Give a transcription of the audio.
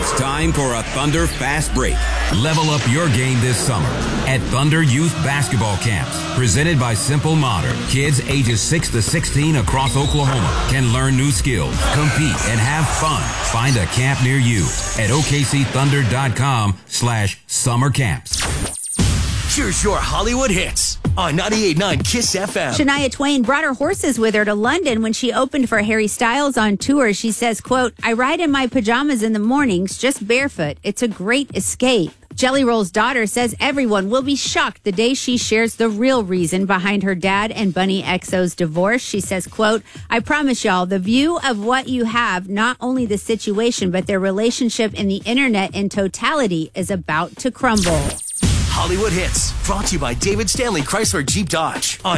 It's time for a Thunder Fast Break. Level up your game this summer at Thunder Youth Basketball Camps. Presented by Simple Modern. Kids ages 6 to 16 across Oklahoma can learn new skills, compete, and have fun. Find a camp near you at okcthunder.com/summer camps. Here's your Hollywood hits on 98.9 KISS FM. Shania Twain brought her horses with her to London when she opened for Harry Styles on tour. She says, quote, "I ride in my pajamas in the mornings, just barefoot. It's a great escape." Jelly Roll's daughter says everyone will be shocked the day she shares the real reason behind her dad and Bunny XO's divorce. She says, quote, "I promise y'all, the view of what you have, not only the situation, but their relationship and the internet in totality is about to crumble." Hollywood hits brought to you by David Stanley Chrysler Jeep Dodge on